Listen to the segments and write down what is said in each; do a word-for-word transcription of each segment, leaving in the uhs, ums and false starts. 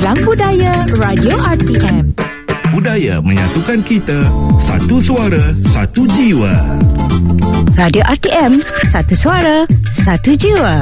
Silang Budaya Radio R T M. Budaya menyatukan kita. Satu suara, satu jiwa. Radio R T M, satu suara, satu jiwa.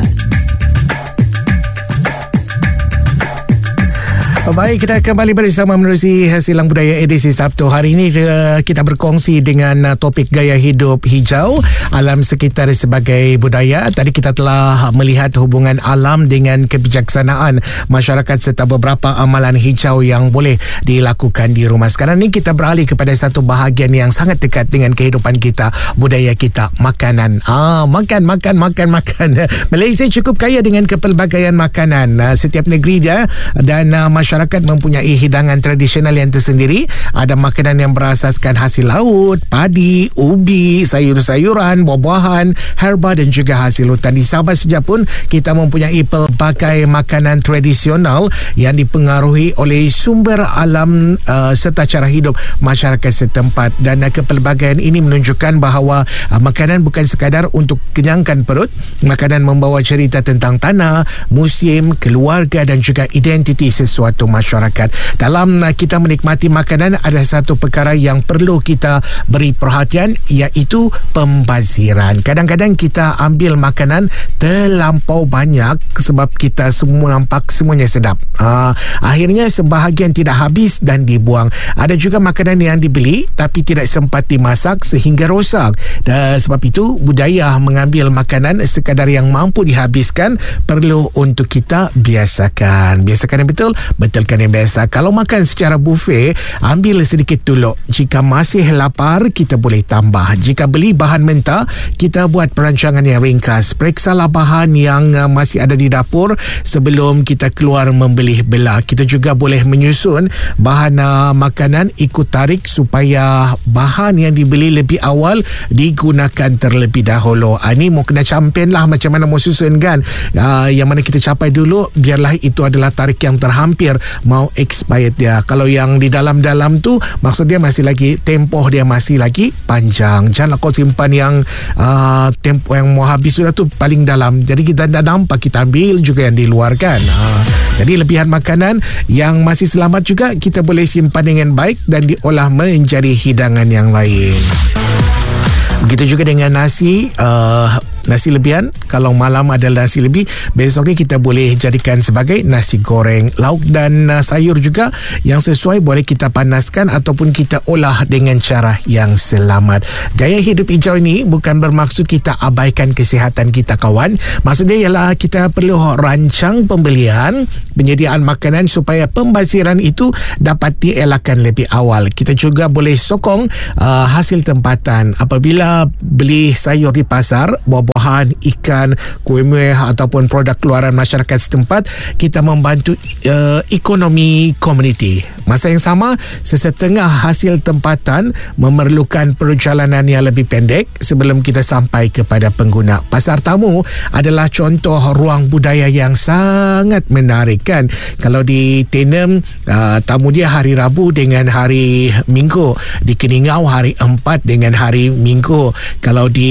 Baik, kita kembali bersama menerusi Silang Budaya edisi Sabtu. Hari ini kita berkongsi dengan topik gaya hidup hijau, alam sekitar sebagai budaya. Tadi kita telah melihat hubungan alam dengan kebijaksanaan masyarakat serta beberapa amalan hijau yang boleh dilakukan di rumah. Sekarang ini kita beralih kepada satu bahagian yang sangat dekat dengan kehidupan kita, budaya kita, makanan. Ah, makan, makan, makan, makan. Malaysia cukup kaya dengan kepelbagaian makanan. Setiap negeri dia dan masyarakat Masyarakat mempunyai hidangan tradisional yang tersendiri. Ada makanan yang berasaskan hasil laut, padi, ubi, sayur-sayuran, buah-buahan, herba dan juga hasil hutan. Di Sabah saja pun kita mempunyai pelbagai makanan tradisional yang dipengaruhi oleh sumber alam uh, serta cara hidup masyarakat setempat. Dan uh, kepelbagaian ini menunjukkan bahawa uh, makanan bukan sekadar untuk kenyangkan perut. Makanan membawa cerita tentang tanah, musim, keluarga dan juga identiti sesuatu masyarakat. Dalam uh, kita menikmati makanan, ada satu perkara yang perlu kita beri perhatian, iaitu pembaziran. Kadang-kadang kita ambil makanan terlampau banyak sebab kita semua nampak semuanya sedap. Uh, akhirnya sebahagian tidak habis dan dibuang. Ada juga makanan yang dibeli tapi tidak sempat dimasak sehingga rosak. Dan sebab itu budaya mengambil makanan sekadar yang mampu dihabiskan perlu untuk kita biasakan. Biasakan yang betul, betulkan yang biasa. Kalau makan secara buffet, ambil sedikit dulu. Jika masih lapar, kita boleh tambah. Jika beli bahan mentah, kita buat perancangan yang ringkas. Periksalah bahan yang uh, masih ada di dapur sebelum kita keluar membeli belah. Kita juga boleh menyusun bahan uh, makanan ikut tarikh supaya bahan yang dibeli lebih awal digunakan terlebih dahulu. Uh, ini mau kena champion lah macam mana mau susun kan. Uh, yang mana kita capai dulu, biarlah itu adalah tarikh yang terhampir mau expired dia. Kalau yang di dalam-dalam tu, maksud dia masih lagi, tempoh dia masih lagi panjang. Janganlah kau simpan yang uh, tempoh yang mau habis sudah tu paling dalam. Jadi kita tak nampak, kita ambil juga yang di luar kan. Uh, jadi lebihan makanan yang masih selamat juga kita boleh simpan dengan baik dan diolah menjadi hidangan yang lain. Begitu juga dengan nasi. Uh, Nasi lebihan, kalau malam ada nasi lebih, besoknya kita boleh jadikan sebagai nasi goreng. Lauk dan uh, sayur juga yang sesuai boleh kita panaskan ataupun kita olah dengan cara yang selamat. Gaya hidup hijau ini bukan bermaksud kita abaikan kesihatan kita, kawan. Maksudnya ialah kita perlu rancang pembelian, penyediaan makanan supaya pembaziran itu dapat dielakkan lebih awal. Kita juga boleh sokong uh, hasil tempatan. Apabila beli sayur di pasar, buah bahan, ikan, kuih muih ataupun produk keluaran masyarakat setempat, kita membantu uh, ekonomi komuniti. Masa yang sama, sesetengah hasil tempatan memerlukan perjalanan yang lebih pendek sebelum kita sampai kepada pengguna. Pasar tamu adalah contoh ruang budaya yang sangat menarik kan. Kalau di Tenem, uh, tamu dia hari Rabu dengan hari Minggu. Di Keningau hari empat dengan hari Minggu. Kalau di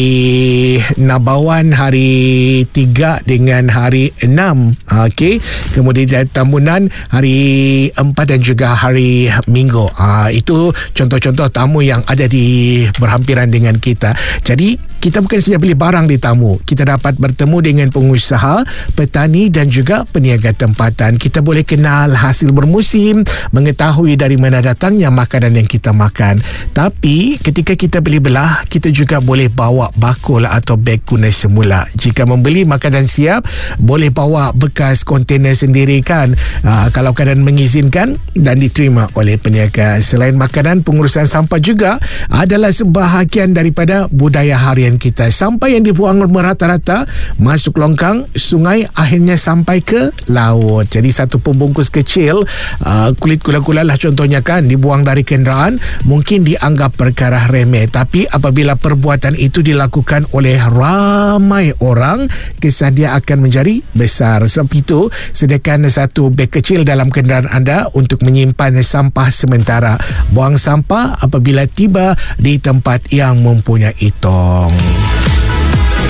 Nabau Bawan hari tiga dengan hari enam. Okey. Kemudian di Tambunan hari empat dan juga hari Minggu. Uh, itu contoh-contoh tamu yang ada di berhampiran dengan kita. Jadi kita bukan saja beli barang di tamu, kita dapat bertemu dengan pengusaha, petani dan juga peniaga tempatan. Kita boleh kenal hasil bermusim, mengetahui dari mana datangnya makanan yang kita makan. Tapi ketika kita beli belah, kita juga boleh bawa bakul atau beg guna semula. Jika membeli makanan siap, boleh bawa bekas kontainer sendiri kan, aa, kalau keadaan mengizinkan dan diterima oleh peniaga. Selain makanan, pengurusan sampah juga adalah sebahagian daripada budaya harian kita. Sampah yang dibuang merata-rata masuk longkang sungai, akhirnya sampai ke laut. Jadi satu pembungkus kecil uh, kulit gula-gula lah contohnya kan, dibuang dari kenderaan, mungkin dianggap perkara remeh, tapi apabila perbuatan itu dilakukan oleh ramai orang, kesan dia akan menjadi besar. Sebab itu, sediakan satu beg kecil dalam kenderaan anda untuk menyimpan sampah sementara. Buang sampah apabila tiba di tempat yang mempunyai tong.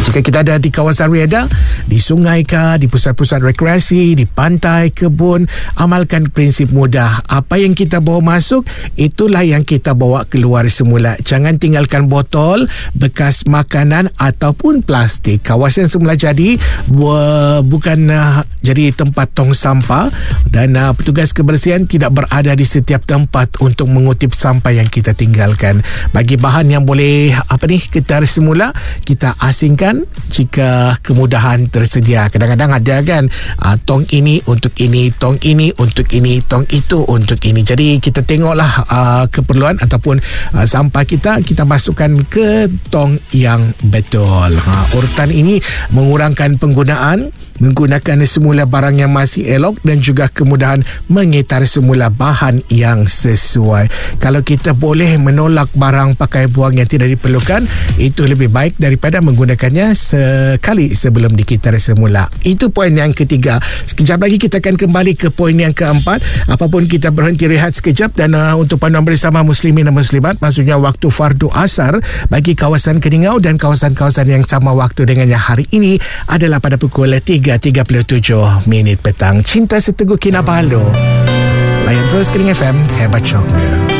Jika kita ada di kawasan Riyadh, di sungai kah, di pusat-pusat rekreasi, di pantai, kebun, amalkan prinsip mudah. Apa yang kita bawa masuk, itulah yang kita bawa keluar semula. Jangan tinggalkan botol, bekas makanan ataupun plastik. Kawasan semula jadi bu- bukan uh, jadi tempat tong sampah, dan uh, petugas kebersihan tidak berada di setiap tempat untuk mengutip sampah yang kita tinggalkan. Bagi bahan yang boleh apa ni ketar semula, kita asingkan jika kemudahan tersedia. Kadang-kadang ada kan uh, tong ini untuk ini, tong ini untuk ini, tong itu untuk ini. Jadi kita tengoklah uh, keperluan ataupun uh, sampah kita, kita masukkan ke tong yang betul. Ha, urutan ini mengurangkan penggunaan, menggunakan semula barang yang masih elok dan juga kemudahan mengitar semula bahan yang sesuai. Kalau kita boleh menolak barang pakai buang yang tidak diperlukan, itu lebih baik daripada menggunakannya sekali sebelum dikitar semula. Itu poin yang ketiga. Sekejap lagi kita akan kembali ke poin yang keempat. Apapun kita berhenti rehat sekejap, dan uh, untuk panduan bersama muslimin dan muslimat, maksudnya waktu fardu asar bagi kawasan Keningau dan kawasan-kawasan yang sama waktu dengannya hari ini adalah pada pukul tiga tiga puluh tujuh minit petang. Cinta Seteguh Kinabalu. Layan terus Kening F M, hebat syoknya.